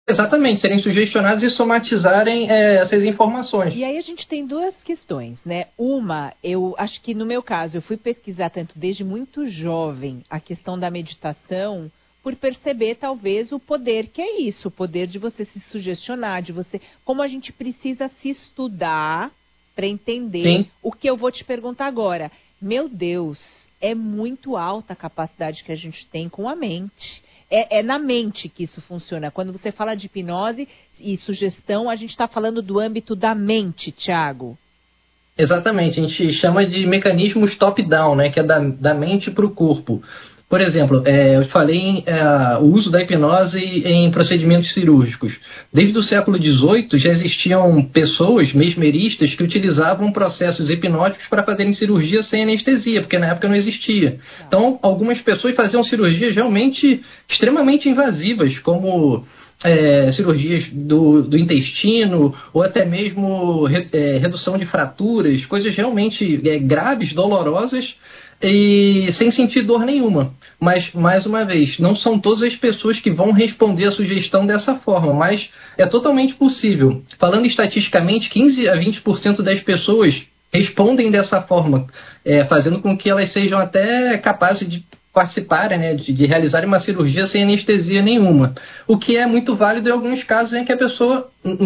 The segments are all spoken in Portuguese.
Exatamente, serem sugestionados e somatizarem essas informações. E aí a gente tem duas questões, né? Uma, eu acho que no meu caso, eu fui pesquisar tanto desde muito jovem a questão da meditação, por perceber talvez o poder que é isso, o poder de você se sugestionar, de você, como a gente precisa se estudar para entender. Sim. O que eu vou te perguntar agora. Meu Deus, é muito alta a capacidade que a gente tem com a mente. É na mente que isso funciona. Quando você fala de hipnose e sugestão, a gente está falando do âmbito da mente, Thiago. Exatamente, a gente chama de mecanismos top-down, né, que é da mente para o corpo. Por exemplo, eu falei o uso da hipnose em procedimentos cirúrgicos. Desde o século XVIII já existiam pessoas, mesmeristas, que utilizavam processos hipnóticos para fazerem cirurgia sem anestesia, porque na época não existia. Então, algumas pessoas faziam cirurgias realmente extremamente invasivas, como cirurgias do intestino, ou até mesmo redução de fraturas, coisas realmente graves, dolorosas, e sem sentir dor nenhuma. Mas, mais uma vez, não são todas as pessoas que vão responder a sugestão dessa forma, mas é totalmente possível. Falando estatisticamente, 15 a 20% das pessoas respondem dessa forma, fazendo com que elas sejam até capazes de participarem, né, de realizarem uma cirurgia sem anestesia nenhuma. O que é muito válido em alguns casos em que a pessoa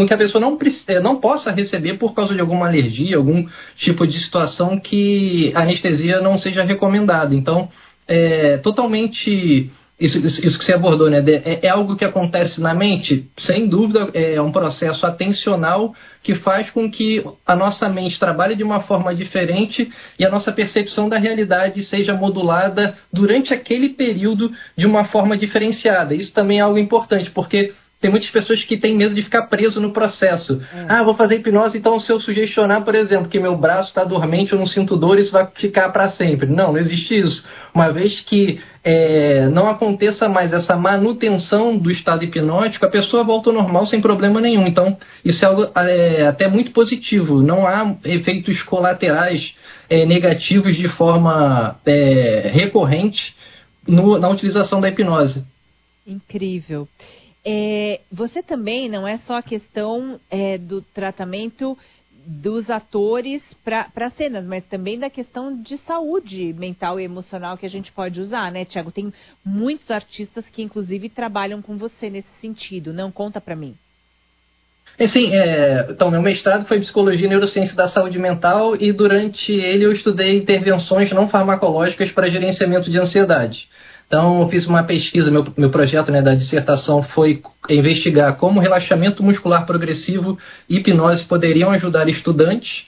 não possa receber por causa de alguma alergia, algum tipo de situação que a anestesia não seja recomendada. Então, totalmente isso que você abordou, né? É algo que acontece na mente? Sem dúvida, é um processo atencional que faz com que a nossa mente trabalhe de uma forma diferente e a nossa percepção da realidade seja modulada durante aquele período de uma forma diferenciada. Isso também é algo importante, porque tem muitas pessoas que têm medo de ficar preso no processo. Vou fazer hipnose, então se eu sugestionar, por exemplo, que meu braço está dormente, eu não sinto dor, isso vai ficar para sempre. Não existe isso. Uma vez que não aconteça mais essa manutenção do estado hipnótico, a pessoa volta ao normal sem problema nenhum. Então, isso é algo até muito positivo. Não há efeitos colaterais negativos de forma recorrente na utilização da hipnose. Incrível. Você também, não é só a questão do tratamento dos atores para cenas, mas também da questão de saúde mental e emocional que a gente pode usar, né, Thiago? Tem muitos artistas que, inclusive, trabalham com você nesse sentido. Não, conta para mim. Sim, então, meu mestrado foi em Psicologia e Neurociência da Saúde Mental e durante ele eu estudei intervenções não farmacológicas para gerenciamento de ansiedade. Então, eu fiz uma pesquisa, meu projeto, né, da dissertação foi investigar como relaxamento muscular progressivo e hipnose poderiam ajudar estudantes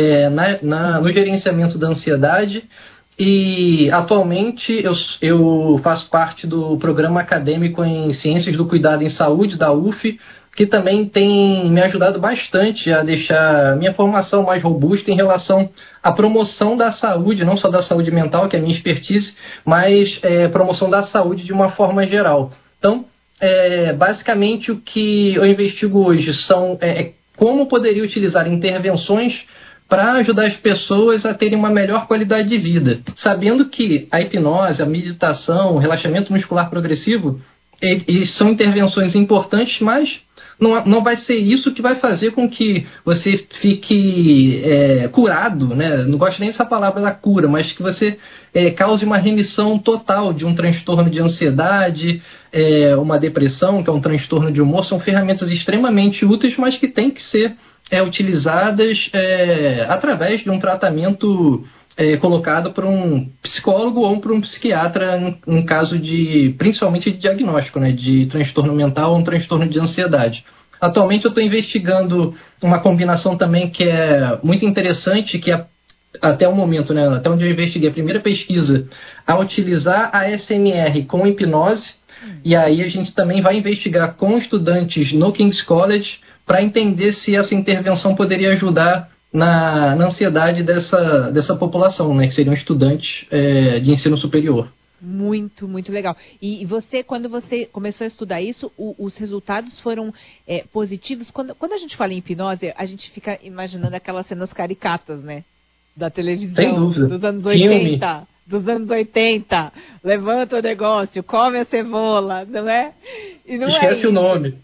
no gerenciamento da ansiedade. E, atualmente, eu faço parte do programa acadêmico em Ciências do Cuidado em Saúde, da UF, que também tem me ajudado bastante a deixar minha formação mais robusta em relação à promoção da saúde, não só da saúde mental, que é a minha expertise, mas promoção da saúde de uma forma geral. Então, basicamente, o que eu investigo hoje são como poderia utilizar intervenções para ajudar as pessoas a terem uma melhor qualidade de vida, sabendo que a hipnose, a meditação, o relaxamento muscular progressivo, eles são intervenções importantes, mas não vai ser isso que vai fazer com que você fique curado, né? Não gosto nem dessa palavra da cura, mas que você cause uma remissão total de um transtorno de ansiedade, uma depressão, que é um transtorno de humor. São ferramentas extremamente úteis, mas que têm que ser utilizadas através de um tratamento colocado por um psicólogo ou por um psiquiatra, em caso principalmente de diagnóstico, né, de transtorno mental ou um transtorno de ansiedade. Atualmente eu estou investigando uma combinação também que é muito interessante, que é até o momento, né, até onde eu investiguei a primeira pesquisa, a utilizar a ASMR com hipnose, e aí a gente também vai investigar com estudantes no King's College para entender se essa intervenção poderia ajudar na ansiedade dessa população, né, que seriam estudantes de ensino superior. Muito, muito legal. E você, quando você começou a estudar isso, os resultados foram positivos? Quando a gente fala em hipnose, a gente fica imaginando aquelas cenas caricatas, né? Da televisão. Sem dúvida. Dos anos 80. Dos anos 80. Levanta o negócio, come a cebola, não é? E não esquece o nome.